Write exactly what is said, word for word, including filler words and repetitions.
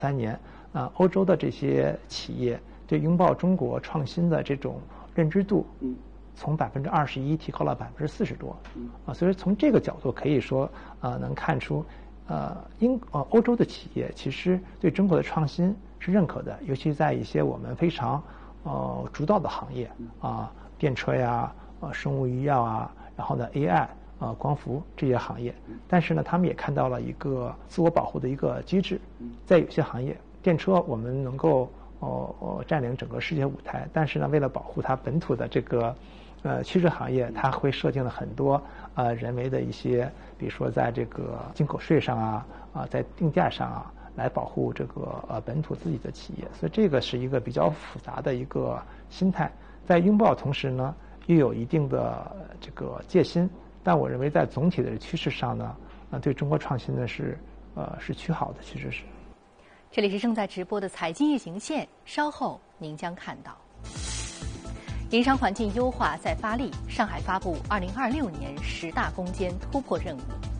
三年，啊、呃，欧洲的这些企业对拥抱中国创新的这种认知度，嗯，从百分之二十一提高了百分之四十多，嗯，啊，所以从这个角度可以说，啊、呃，能看出，呃，英呃欧洲的企业其实对中国的创新是认可的，尤其在一些我们非常呃主导的行业啊，电车呀，呃，生物医药啊，然后呢 A I。呃，光伏这些行业，但是呢，他们也看到了一个自我保护的一个机制，在有些行业，电车我们能够哦哦占领整个世界舞台，但是呢，为了保护它本土的这个呃汽车行业，它会设定了很多呃人为的一些，比如说在这个进口税上啊啊，在定价上啊，来保护这个呃本土自己的企业，所以这个是一个比较复杂的一个心态，在拥抱同时呢，又有一定的这个戒心。但我认为，在总体的趋势上呢，呃，对中国创新呢是，呃，是趋好的，其实是。 这里是正在直播的财经夜行线，稍后您将看到。营商环境优化在发力，上海发布二零二六年十大攻坚突破任务。